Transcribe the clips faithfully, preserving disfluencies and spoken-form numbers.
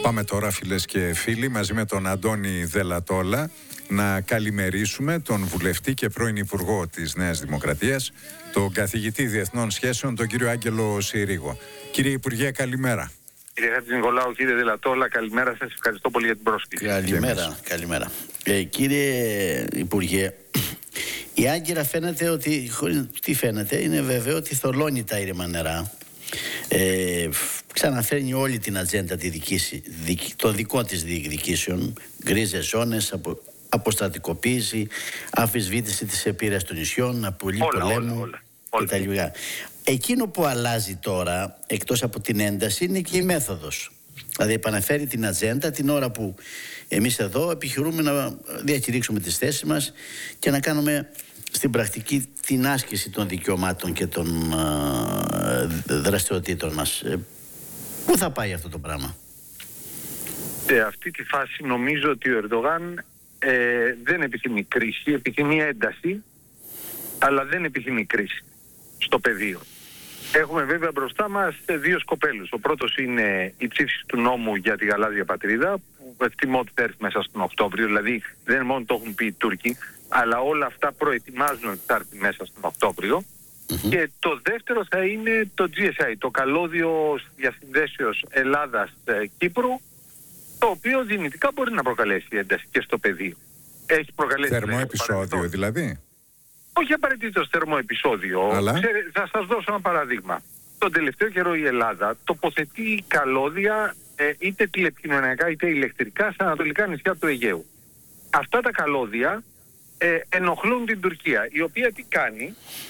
Πάμε τώρα, φίλες και φίλοι, μαζί με τον Αντώνη Δελατόλα να καλημερίσουμε τον βουλευτή και πρώην Υπουργό της Νέας Δημοκρατίας, τον καθηγητή Διεθνών Σχέσεων, τον κύριο Άγγελο Συρίγο. Κύριε Υπουργέ, καλημέρα. Κύριε Χατζηνικολάου, κύριε Δελατόλα, καλημέρα σας. Ευχαριστώ πολύ για την πρόσκληση. Καλημέρα, καλημέρα. Ε, κύριε Υπουργέ, η Άγκυρα φαίνεται ότι, τι φαίνεται, είναι βέβαιο ότι θολώνει τα ήρεμα νερά. Ε, ξαναφέρνει όλη την ατζέντα τη δική, των δικών της διεκδικήσεων, γκρίζες ζώνες, απο, αποστρατικοποίηση, αμφισβήτηση της επίρρειας των νησιών, απολύ πολέμου κτλ. Εκείνο που αλλάζει τώρα, εκτός από την ένταση, είναι και η μέθοδος. Δηλαδή επαναφέρει την ατζέντα την ώρα που εμείς εδώ επιχειρούμε να διακηρύξουμε τις θέσεις μας και να κάνουμε στην πρακτική την άσκηση των δικαιωμάτων και των uh, δραστηριοτήτων μας. Πού θα πάει αυτό το πράγμα? Σε αυτή τη φάση νομίζω ότι ο Ερντογάν ε, δεν επιθυμεί κρίση, επιθυμεί ένταση, αλλά δεν επιθυμεί κρίση στο πεδίο. Έχουμε βέβαια μπροστά μας δύο σκοπέλους. Ο πρώτος είναι η ψήφιση του νόμου για τη γαλάζια πατρίδα, που εκτιμώ ότι θα έρθει μέσα στον Οκτώβριο, δηλαδή δεν μόνο το έχουν πει οι Τούρκοι, αλλά όλα αυτά προετοιμάζουν ότι θα έρθει μέσα στον Οκτώβριο. Mm-hmm. Και το δεύτερο θα είναι το τζι ες άι, το καλώδιο διασυνδέσεως Ελλάδας-Κύπρου, το οποίο δυνητικά μπορεί να προκαλέσει ένταση και στο πεδίο. Έχει προκαλέσει θερμό επεισόδιο δηλαδή? Όχι απαραίτητο θερμό επεισόδιο. Αλλά... Ξέρε, θα σας δώσω ένα παράδειγμα. Τον τελευταίο καιρό η Ελλάδα τοποθετεί καλώδια ε, είτε τηλεπικοινωνιακά είτε ηλεκτρικά στα ανατολικά νησιά του Αιγαίου. Αυτά τα καλώδια ε, ενοχλούν την Τουρκία, η οποία τι κάνει?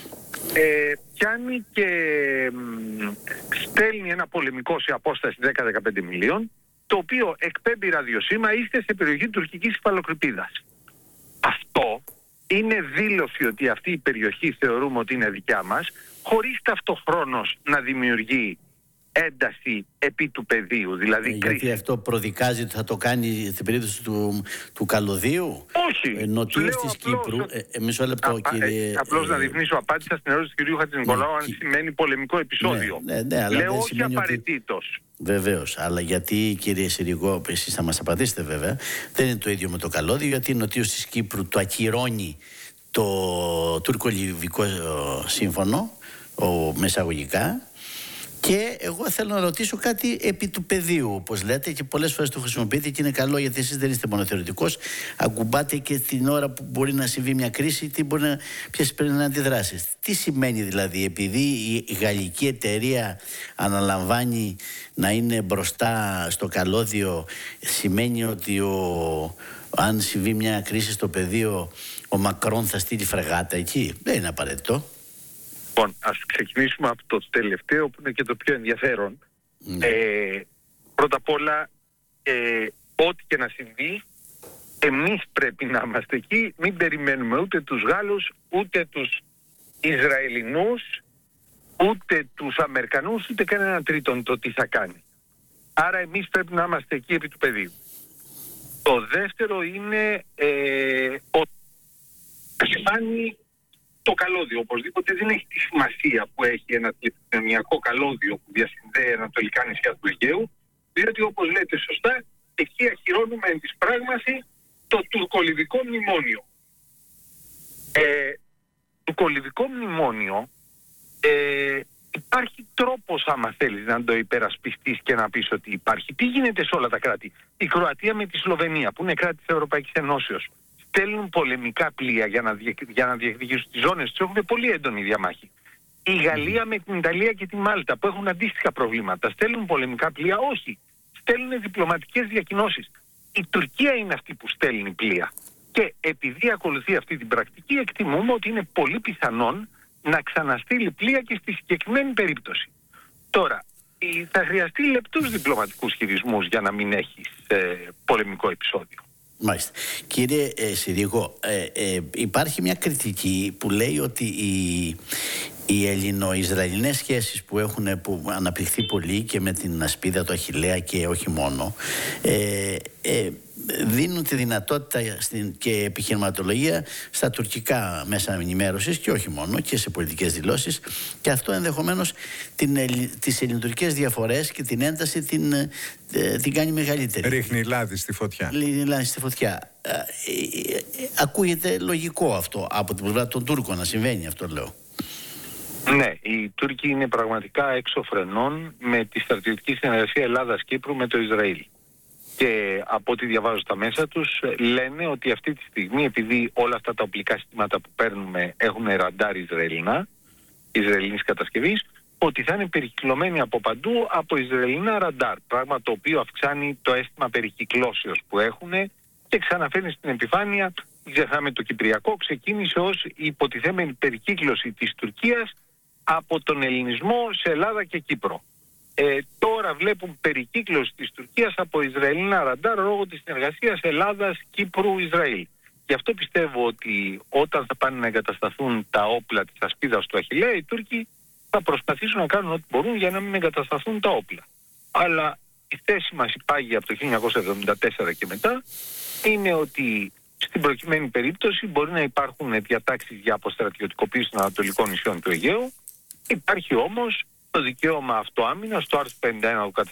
Ε, πιάνει και μ, στέλνει ένα πολεμικό σε απόσταση δέκα με δεκαπέντε μιλίων, το οποίο εκπέμπει ραδιοσύμα, είστε σε περιοχή τουρκικής υφαλοκρηπίδας. Αυτό είναι δήλωση ότι αυτή η περιοχή θεωρούμε ότι είναι δικιά μας, χωρίς ταυτοχρόνως να δημιουργεί ένταση επί του πεδίου, δηλαδή ε, κρίση. Γιατί αυτό προδικάζει ότι θα το κάνει στην περίπτωση του, του καλωδίου? Όχι. Ε, νοτίως της Κύπρου. Ε, ε, μισό λεπτό, α, κύριε. Ε, απλώς ε, να διευνήσω, απάντησα στην ερώτηση του κυρίου Χατζηνικολάου, ναι, αν και... σημαίνει πολεμικό επεισόδιο. Ναι, ναι, ναι, αλλά λέω δεν όχι απαραίτητος. Ότι... Βεβαίως, αλλά γιατί, κύριε Συρίγο, εσείς θα μας απαντήσετε βέβαια, δεν είναι το ίδιο με το καλώδιο, γιατί νοτίως της Κύπρου το ακυρώνει το τουρκο-λιβικό σύμφωνο, ο, μεσαγωγικά. Και εγώ θέλω να ρωτήσω κάτι επί του πεδίου, όπως λέτε, και πολλές φορές το χρησιμοποιείτε και είναι καλό, γιατί εσείς δεν είστε μόνο θεωρητικός. Ακουμπάτε και την ώρα που μπορεί να συμβεί μια κρίση, τι μπορεί να, ποιες πρέπει να αντιδράσεις. Τι σημαίνει δηλαδή, επειδή η γαλλική εταιρεία αναλαμβάνει να είναι μπροστά στο καλώδιο, σημαίνει ότι ο, αν συμβεί μια κρίση στο πεδίο, ο Μακρόν θα στείλει φρεγάτα εκεί? Δεν είναι απαραίτητο. Λοιπόν, ας ξεκινήσουμε από το τελευταίο που είναι και το πιο ενδιαφέρον. Mm. Ε, πρώτα απ' όλα, ε, ό,τι και να συμβεί, εμείς πρέπει να είμαστε εκεί, μην περιμένουμε ούτε τους Γάλλους, ούτε τους Ισραηλινούς, ούτε τους Αμερικανούς, ούτε κανέναν τρίτον το τι θα κάνει. Άρα εμείς πρέπει να είμαστε εκεί επί του πεδίου. Το δεύτερο είναι ε, ότι σημαίνει το καλώδιο. Οπωσδήποτε δεν έχει τη σημασία που έχει ένα τηλεπικοινωνιακό καλώδιο που διασυνδέει ανατολικά νησιά του Αιγαίου, διότι όπως λέτε σωστά, εκεί ακυρώνουμε εν της πράγμαση το τουρκολιβικό μνημόνιο. Ε, το τουρκολιβικό μνημόνιο ε, υπάρχει τρόπος, άμα θέλεις, να το υπερασπιστείς και να πεις ότι υπάρχει. Τι γίνεται σε όλα τα κράτη? Η Κροατία με τη Σλοβενία, που είναι κράτη της Ευρωπαϊκής Ενώσεως, στέλνουν πολεμικά πλοία για να, διεκ... για να διεκδικήσουν τις ζώνες τους. Έχουν πολύ έντονη διαμάχη. Η Γαλλία με την Ιταλία και τη Μάλτα, που έχουν αντίστοιχα προβλήματα, στέλνουν πολεμικά πλοία? Όχι. Στέλνουν διπλωματικές διακοινώσεις. Η Τουρκία είναι αυτή που στέλνει πλοία. Και επειδή ακολουθεί αυτή την πρακτική, εκτιμούμε ότι είναι πολύ πιθανόν να ξαναστείλει πλοία και στη συγκεκριμένη περίπτωση. Τώρα, θα χρειαστεί λεπτούς διπλωματικούς χειρισμούς για να μην έχεις ε, πολεμικό επεισόδιο. Μάλιστα. Κύριε ε, Συρίγο, ε, ε, υπάρχει μια κριτική που λέει ότι οι, οι ελληνο-ισραηλινές σχέσεις που έχουν που αναπτυχθεί πολύ και με την ασπίδα του Αχιλλέα και όχι μόνο, ε, ε, δίνουν τη δυνατότητα στην, και επιχειρηματολογία στα τουρκικά μέσα ενημέρωσης και όχι μόνο, και σε πολιτικές δηλώσεις, και αυτό ενδεχομένως την, τις ελληνοτουρκικές διαφορές και την ένταση την, την κάνει μεγαλύτερη. Ρίχνει λάδι στη φωτιά. Ρίχνει λάδι στη φωτιά. Ακούγεται λογικό αυτό από την πλευρά των Τούρκων να συμβαίνει αυτό, λέω. Ναι, οι Τούρκοι είναι πραγματικά έξω φρενών με τη στρατιωτική συνεργασία Ελλάδας-Κύπρου με το Ισραήλ. Και από ό,τι διαβάζω στα μέσα τους, λένε ότι αυτή τη στιγμή, επειδή όλα αυτά τα οπλικά συστήματα που παίρνουμε έχουν ραντάρ Ισραηλινά, Ισραηλινής κατασκευής, ότι θα είναι περικυκλωμένοι από παντού από Ισραηλινά ραντάρ. Πράγμα το οποίο αυξάνει το αίσθημα περικυκλώσεως που έχουν και ξαναφέρνει στην επιφάνεια. Μην ξεχνάμε, το Κυπριακό ξεκίνησε ως υποτιθέμενη περικύκλωση της Τουρκίας από τον ελληνισμό σε Ελλάδα και Κύπρο. Ε, τώρα βλέπουν περικύκλωση της Τουρκίας από Ισραηλινά ραντάρ λόγω της συνεργασίας Ελλάδας-Κύπρου-Ισραήλ. Γι' αυτό πιστεύω ότι όταν θα πάνε να εγκατασταθούν τα όπλα της ασπίδας του Αχιλλέα, οι Τούρκοι θα προσπαθήσουν να κάνουν ό,τι μπορούν για να μην εγκατασταθούν τα όπλα. Αλλά η θέση μας υπάγει από το χίλια εννιακόσια εβδομήντα τέσσερα και μετά είναι ότι στην προκειμένη περίπτωση μπορεί να υπάρχουν διατάξεις για αποστρατιωτικοποίηση των ανατολικών νησιών του Αιγαίου. Υπάρχει όμως το δικαίωμα αυτοάμυνας στο άρθρο πενήντα ένα του